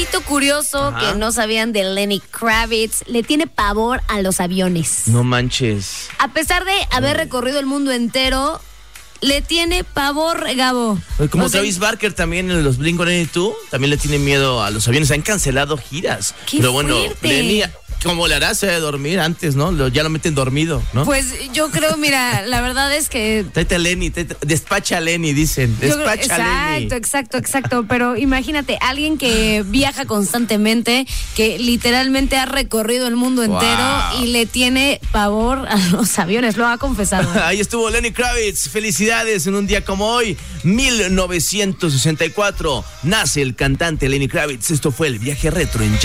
Datito curioso que no sabían de Lenny Kravitz, le tiene pavor a los aviones. No manches. A pesar de haber recorrido el mundo entero, le tiene pavor, Gabo. Como Travis Barker también en los Blink-182, también le tiene miedo a los aviones. Han cancelado giras. ¡Qué Pero bueno, fuerte! Lenny, ¿cómo le hará? Se debe dormir antes, ¿no? Ya lo meten dormido, ¿no? Pues yo creo, mira, la verdad es que... Tráete a Lenny, despacha a Lenny, dicen. Despacha a Lenny. Exacto. Pero imagínate, alguien que viaja constantemente, que literalmente ha recorrido el mundo entero y le tiene pavor a los aviones, lo ha confesado. Ahí estuvo Lenny Kravitz. Felicidades en un día como hoy, 1964. Nace el cantante Lenny Kravitz. Esto fue el viaje retro en